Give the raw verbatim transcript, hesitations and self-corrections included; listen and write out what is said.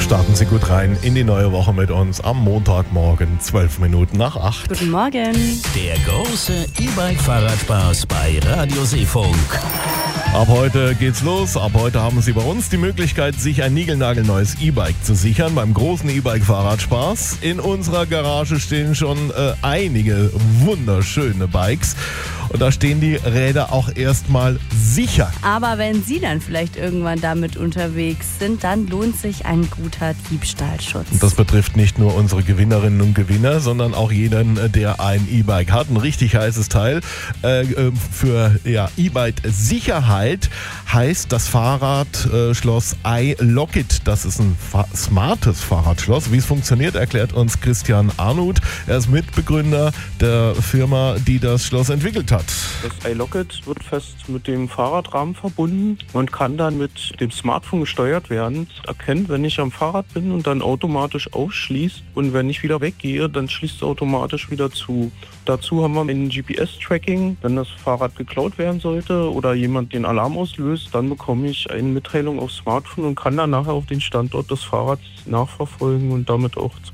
Starten Sie gut rein in die neue Woche mit uns am Montagmorgen, zwölf Minuten nach acht. Guten Morgen. Der große E-Bike-Fahrradspaß bei Radio Seefunk. Ab heute geht's los. Ab heute haben Sie bei uns die Möglichkeit, sich ein niegelnagelneues E-Bike zu sichern beim großen E-Bike-Fahrradspaß. In unserer Garage stehen schon äh, einige wunderschöne Bikes. Und da stehen die Räder auch erstmal sicher. Aber wenn Sie dann vielleicht irgendwann damit unterwegs sind, dann lohnt sich ein guter Diebstahlschutz. Das betrifft nicht nur unsere Gewinnerinnen und Gewinner, sondern auch jeden, der ein E-Bike hat. Ein richtig heißes Teil. Äh, für ja, E-Bike-Sicherheit heißt das Fahrradschloss iLockit. Das ist ein fa- smartes Fahrradschloss. Wie es funktioniert, erklärt uns Christian Arnuth. Er ist Mitbegründer der Firma, die das Schloss entwickelt hat. Das iLockit wird fest mit dem Fahrradrahmen verbunden und kann dann mit dem Smartphone gesteuert werden. Es erkennt, wenn ich am Fahrrad bin und dann automatisch ausschließt, und wenn ich wieder weggehe, dann schließt es automatisch wieder zu. Dazu haben wir ein G P S-Tracking. Wenn das Fahrrad geklaut werden sollte oder jemand den Alarm auslöst, dann bekomme ich eine Mitteilung aufs Smartphone und kann dann nachher auf den Standort des Fahrrads nachverfolgen und damit auch zum